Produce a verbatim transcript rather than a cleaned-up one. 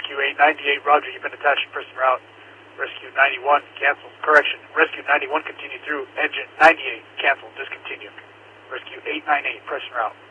Rescue eight ninety-eight, Roger, you've been attached to person route. Rescue ninety-one, cancel. Correction, Rescue ninety-one, continue through. Engine ninety-eight, cancel, discontinue. Rescue eight ninety-eight, person route.